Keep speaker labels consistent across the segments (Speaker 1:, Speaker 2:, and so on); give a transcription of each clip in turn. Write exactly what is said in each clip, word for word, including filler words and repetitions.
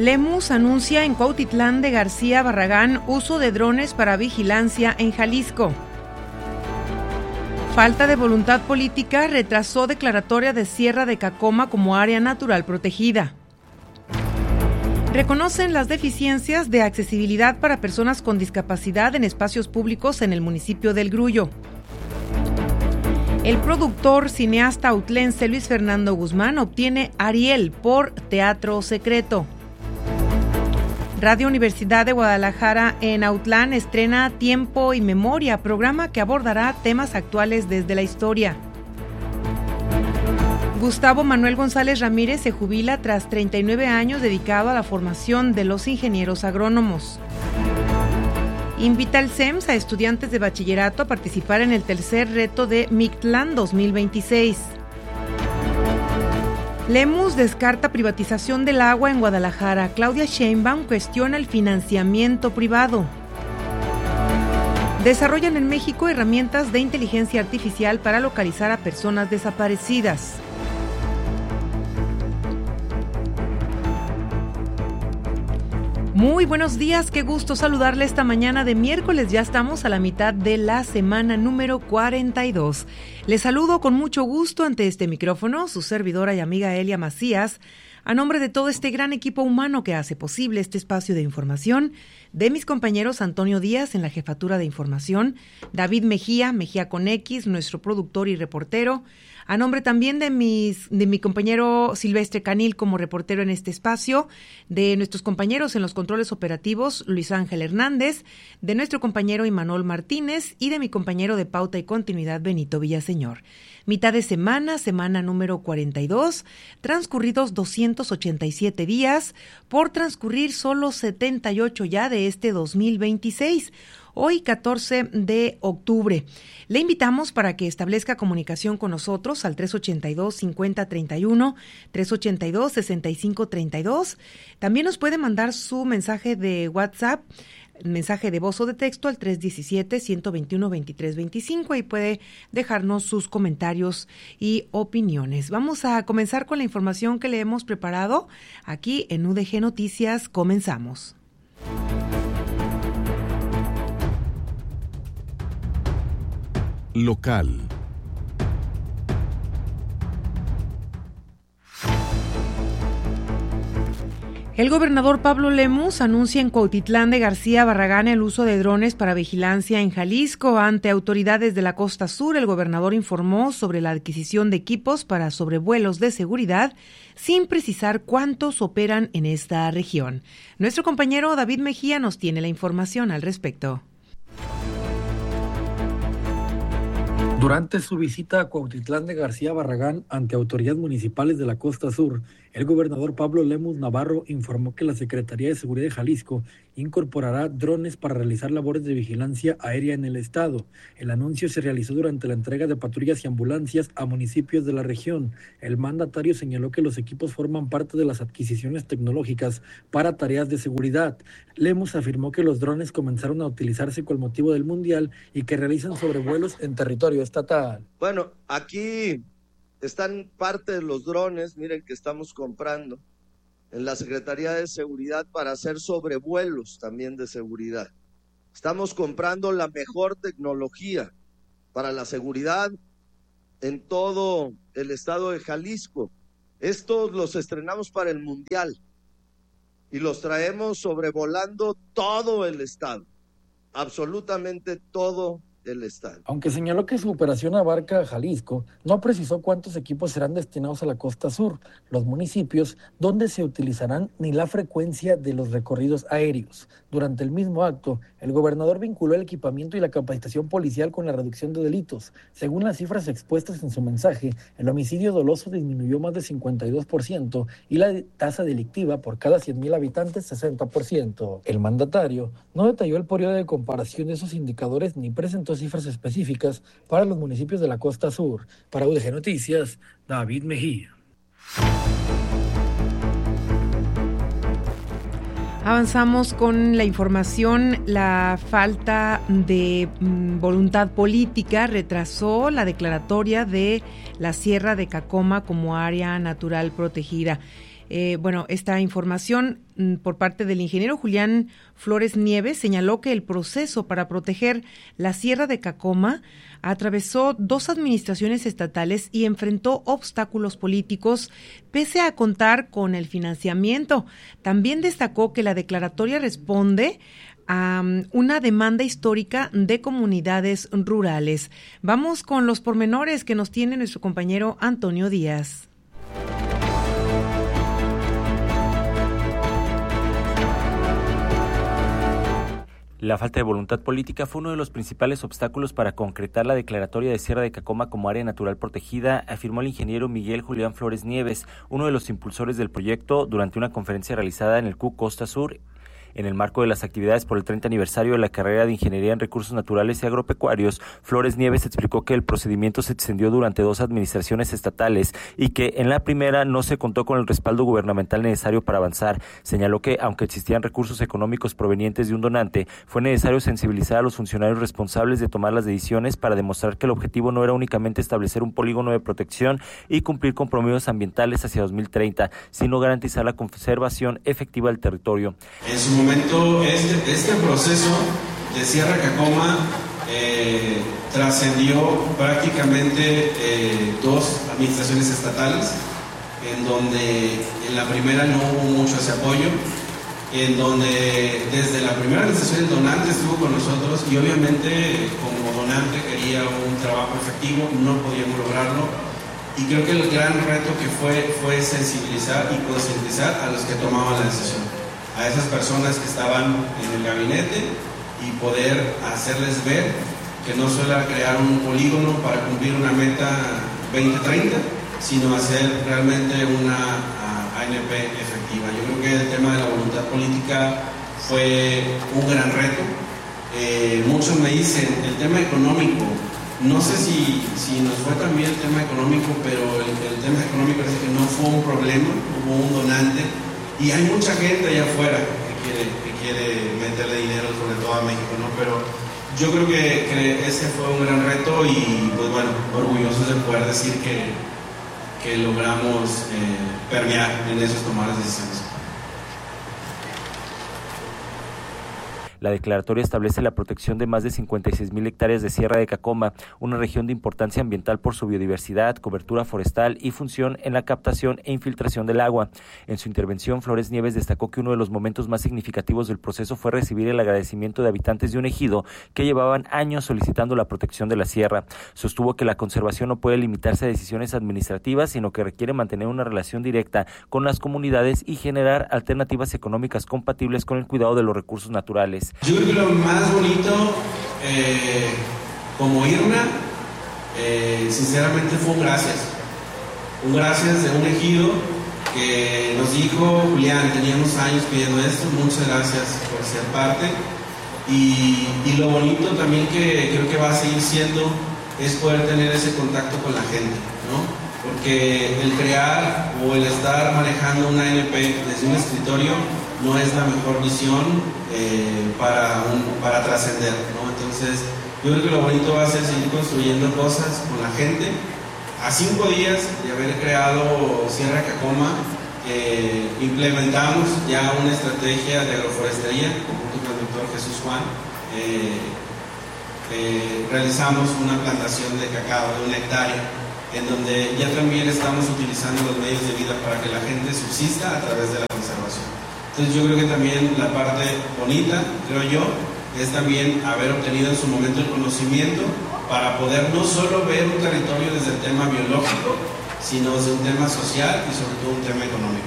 Speaker 1: Lemus anuncia en Cuautitlán de García Barragán uso de drones para vigilancia en Jalisco. Falta de voluntad política retrasó declaratoria de Sierra de Cacoma como área natural protegida. Reconocen las deficiencias de accesibilidad para personas con discapacidad en espacios públicos en el municipio del Grullo. El productor cineasta autlense Luis Fernando Guzmán obtiene Ariel por Teatro Secreto. Radio Universidad de Guadalajara en Autlán estrena Tiempo y Memoria, programa que abordará temas actuales desde la historia. Gustavo Manuel González Ramírez se jubila tras treinta y nueve años dedicado a la formación de los ingenieros agrónomos. Invita el C E M S a estudiantes de bachillerato a participar en el tercer reto de Mictlán dos mil veintiséis. Lemus descarta privatización del agua en Guadalajara. Claudia Sheinbaum cuestiona el financiamiento privado. Desarrollan en México herramientas de inteligencia artificial para localizar a personas desaparecidas. Muy buenos días, qué gusto saludarle esta mañana de miércoles. Ya estamos a la mitad de la semana número cuarenta y dos. Les saludo con mucho gusto ante este micrófono, su servidora y amiga Elia Macías, a nombre de todo este gran equipo humano que hace posible este espacio de información, de mis compañeros Antonio Díaz en la jefatura de información, David Mejía, Mejía con X, nuestro productor y reportero, a nombre también de mis de mi compañero Silvestre Canil como reportero en este espacio, de nuestros compañeros en los controles operativos Luis Ángel Hernández, de nuestro compañero Imanol Martínez y de mi compañero de Pauta y Continuidad Benito Villaseñor. Mitad de semana, semana número cuarenta y dos, transcurridos doscientos ochenta y siete días, por transcurrir solo setenta y ocho ya de este dos mil veintiséis. Hoy, catorce de octubre. Le invitamos para que establezca comunicación con nosotros al tres ochenta y dos, cincuenta treinta y uno, tres ochenta y dos, sesenta y cinco treinta y dos. También nos puede mandar su mensaje de WhatsApp, mensaje de voz o de texto al tres diecisiete, ciento veintiuno, veintitrés veinticinco y puede dejarnos sus comentarios y opiniones. Vamos a comenzar con la información que le hemos preparado aquí en U D G Noticias. Comenzamos.
Speaker 2: Local.
Speaker 1: El gobernador Pablo Lemus anuncia en Cuautitlán de García Barragán el uso de drones para vigilancia en Jalisco. Ante autoridades de la costa sur, el gobernador informó sobre la adquisición de equipos para sobrevuelos de seguridad, sin precisar cuántos operan en esta región. Nuestro compañero David Mejía nos tiene la información al respecto.
Speaker 3: Durante su visita a Cuautitlán de García Barragán ante autoridades municipales de la costa sur, el gobernador Pablo Lemus Navarro informó que la Secretaría de Seguridad de Jalisco incorporará drones para realizar labores de vigilancia aérea en el estado. El anuncio se realizó durante la entrega de patrullas y ambulancias a municipios de la región. El mandatario señaló que los equipos forman parte de las adquisiciones tecnológicas para tareas de seguridad. Lemus afirmó que los drones comenzaron a utilizarse con motivo del Mundial y que realizan sobrevuelos en territorio estatal.
Speaker 4: Bueno, aquí están parte de los drones, miren, que estamos comprando en la Secretaría de Seguridad para hacer sobrevuelos también de seguridad. Estamos comprando la mejor tecnología para la seguridad en todo el estado de Jalisco. Estos los estrenamos para el Mundial y los traemos sobrevolando todo el estado, absolutamente todo del estado.
Speaker 3: Aunque señaló que su operación abarca a Jalisco, no precisó cuántos equipos serán destinados a la costa sur, los municipios donde se utilizarán ni la frecuencia de los recorridos aéreos. Durante el mismo acto, el gobernador vinculó el equipamiento y la capacitación policial con la reducción de delitos. Según las cifras expuestas en su mensaje, el homicidio doloso disminuyó más de cincuenta y dos por ciento y la tasa delictiva por cada cien mil habitantes sesenta por ciento. El mandatario no detalló el periodo de comparación de esos indicadores ni presentó cifras específicas para los municipios de la costa sur. Para U D G Noticias, David Mejía.
Speaker 1: Avanzamos con la información. La falta de mm, voluntad política retrasó la declaratoria de la Sierra de Cacoma como área natural protegida. Eh, bueno, esta información mm, por parte del ingeniero Julián Flores Nieves señaló que el proceso para proteger la Sierra de Cacoma atravesó dos administraciones estatales y enfrentó obstáculos políticos pese a contar con el financiamiento. También destacó que la declaratoria responde a um, una demanda histórica de comunidades rurales. Vamos con los pormenores que nos tiene nuestro compañero Antonio Díaz.
Speaker 2: La falta de voluntad política fue uno de los principales obstáculos para concretar la declaratoria de Sierra de Cacoma como área natural protegida, afirmó el ingeniero Miguel Julián Flores Nieves, uno de los impulsores del proyecto, durante una conferencia realizada en el C U Costa Sur. En el marco de las actividades por el treinta aniversario de la carrera de Ingeniería en Recursos Naturales y Agropecuarios, Flores Nieves explicó que el procedimiento se extendió durante dos administraciones estatales y que en la primera no se contó con el respaldo gubernamental necesario para avanzar. Señaló que, aunque existían recursos económicos provenientes de un donante, fue necesario sensibilizar a los funcionarios responsables de tomar las decisiones para demostrar que el objetivo no era únicamente establecer un polígono de protección y cumplir compromisos ambientales hacia dos mil treinta, sino garantizar la conservación efectiva del territorio.
Speaker 5: En su momento, este, este proceso de Sierra Cacoma eh, trascendió prácticamente eh, dos administraciones estatales, en donde en la primera no hubo mucho ese apoyo, en donde desde la primera administración el donante estuvo con nosotros y obviamente como donante quería un trabajo efectivo, no podíamos lograrlo, y creo que el gran reto que fue fue sensibilizar y concientizar a los que tomaban la decisión, a esas personas que estaban en el gabinete, y poder hacerles ver que no solo era crear un polígono para cumplir una meta veinte treinta, sino hacer realmente una A N P efectiva. Yo creo que el tema de la voluntad política fue un gran reto. Eh, muchos me dicen, el tema económico, no sé si, si nos fue también el tema económico, pero el, el tema económico es que no fue un problema, hubo un donante. Y hay mucha gente allá afuera que quiere, que quiere meterle dinero, sobre todo a México, ¿no? Pero yo creo que, que ese fue un gran reto y, pues bueno, orgullosos de poder decir que, que logramos eh, permear en esos tomadas de decisiones.
Speaker 2: La declaratoria establece la protección de más de cincuenta y seis mil hectáreas de Sierra de Cacoma, una región de importancia ambiental por su biodiversidad, cobertura forestal y función en la captación e infiltración del agua. En su intervención, Flores Nieves destacó que uno de los momentos más significativos del proceso fue recibir el agradecimiento de habitantes de un ejido que llevaban años solicitando la protección de la sierra. Sostuvo que la conservación no puede limitarse a decisiones administrativas, sino que requiere mantener una relación directa con las comunidades y generar alternativas económicas compatibles con el cuidado de los recursos naturales.
Speaker 5: Yo creo que lo más bonito, eh, como IRNA, eh, sinceramente fue un gracias. Un gracias de un ejido que nos dijo, Julián, teníamos años pidiendo esto, muchas gracias por ser parte. Y, y lo bonito también que creo que va a seguir siendo es poder tener ese contacto con la gente, ¿no? Porque el crear o el estar manejando una A N P desde un escritorio no es la mejor visión eh, para, para trascender, ¿no? Entonces, yo creo que lo bonito va a ser seguir construyendo cosas con la gente. A cinco días de haber creado Sierra Cacoma, eh, implementamos ya una estrategia de agroforestería, junto con el doctor Jesús Juan. Eh, eh, realizamos una plantación de cacao de una hectárea, en donde ya también estamos utilizando los medios de vida para que la gente subsista a través de la conservación. Entonces yo creo que también la parte bonita, creo yo, es también haber obtenido en su momento el conocimiento para poder no solo ver un territorio desde el tema biológico, sino desde un tema social y sobre todo un tema económico.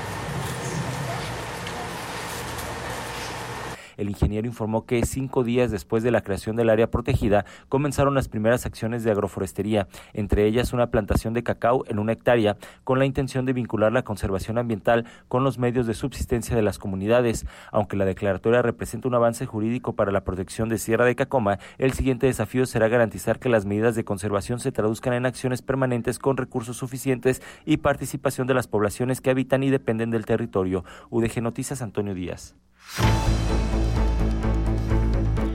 Speaker 2: El ingeniero informó que cinco días después de la creación del área protegida comenzaron las primeras acciones de agroforestería, entre ellas una plantación de cacao en una hectárea, con la intención de vincular la conservación ambiental con los medios de subsistencia de las comunidades. Aunque la declaratoria representa un avance jurídico para la protección de Sierra de Cacoma, el siguiente desafío será garantizar que las medidas de conservación se traduzcan en acciones permanentes con recursos suficientes y participación de las poblaciones que habitan y dependen del territorio. U D G Noticias, Antonio Díaz.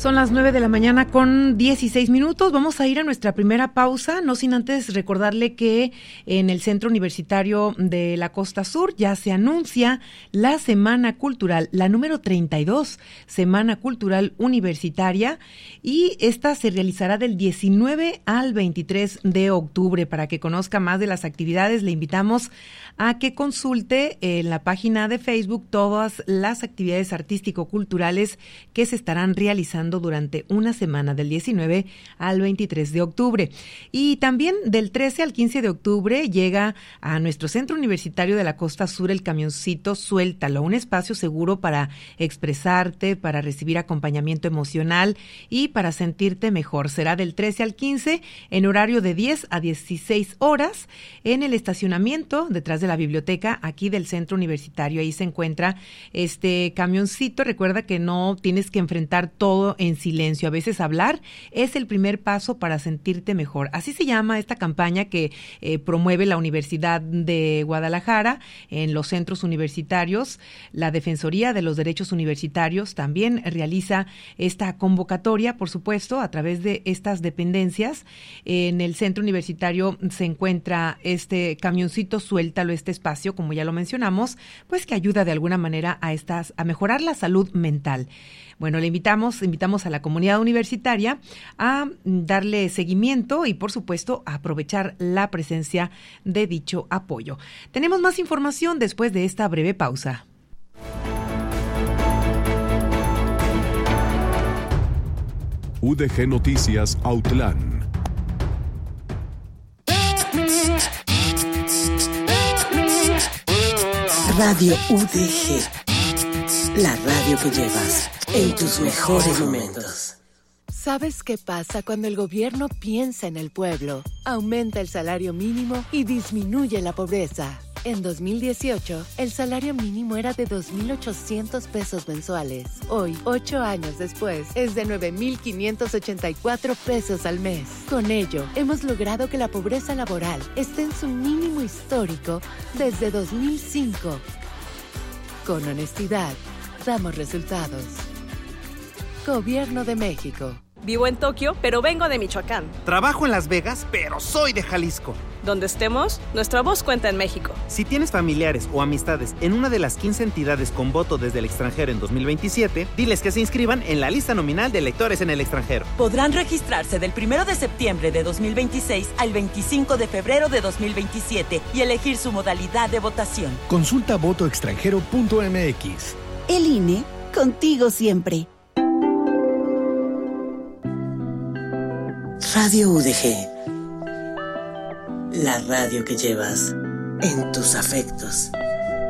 Speaker 1: Son las nueve de la mañana con dieciséis minutos. Vamos a ir a nuestra primera pausa, no sin antes recordarle que en el Centro Universitario de la Costa Sur ya se anuncia la Semana Cultural, la número treinta y dos, Semana Cultural Universitaria, y esta se realizará del diecinueve al veintitrés de octubre. Para que conozca más de las actividades, le invitamos a que consulte en la página de Facebook todas las actividades artístico-culturales que se estarán realizando durante una semana del diecinueve al veintitrés de octubre. Y también del trece al quince de octubre llega a nuestro Centro Universitario de la Costa Sur el camioncito Suéltalo, un espacio seguro para expresarte, para recibir acompañamiento emocional y para sentirte mejor. Será del trece al quince en horario de diez a dieciséis horas en el estacionamiento detrás de la biblioteca aquí del Centro Universitario. Ahí se encuentra este camioncito. Recuerda que no tienes que enfrentar todo en silencio. A veces hablar es el primer paso para sentirte mejor. Así se llama esta campaña que eh, promueve la Universidad de Guadalajara en los centros universitarios. La Defensoría de los Derechos Universitarios también realiza esta convocatoria, por supuesto, a través de estas dependencias. En el Centro Universitario se encuentra este camioncito Suéltalo, este espacio, como ya lo mencionamos, pues que ayuda de alguna manera a estas, a mejorar la salud mental. Bueno, le invitamos, invitamos a la comunidad universitaria a darle seguimiento y, por supuesto, a aprovechar la presencia de dicho apoyo. Tenemos más información después de esta breve pausa.
Speaker 6: U D G Noticias Autlán.
Speaker 7: Radio U D G, la radio que llevas en tus mejores momentos.
Speaker 8: ¿Sabes qué pasa cuando el gobierno piensa en el pueblo? Aumenta el salario mínimo y disminuye la pobreza. En dos mil dieciocho, el salario mínimo era de dos mil ochocientos pesos mensuales. Hoy, ocho años después, es de nueve mil quinientos ochenta y cuatro pesos al mes. Con ello, hemos logrado que la pobreza laboral esté en su mínimo histórico desde dos mil cinco. Con honestidad, damos resultados. Gobierno de México.
Speaker 9: Vivo en Tokio, pero vengo de Michoacán.
Speaker 10: Trabajo en Las Vegas, pero soy de Jalisco.
Speaker 9: Donde estemos, nuestra voz cuenta en México.
Speaker 10: Si tienes familiares o amistades en una de las quince entidades con voto desde el extranjero en dos mil veintisiete, diles que se inscriban en la lista nominal de electores en el extranjero.
Speaker 11: Podrán registrarse del primero de septiembre de dos mil veintiséis al veinticinco de febrero de dos mil veintisiete y elegir su modalidad de votación.
Speaker 12: Consulta voto extranjero punto m x.
Speaker 13: El I N E, contigo siempre.
Speaker 7: Radio U D G, la radio que llevas en tus afectos.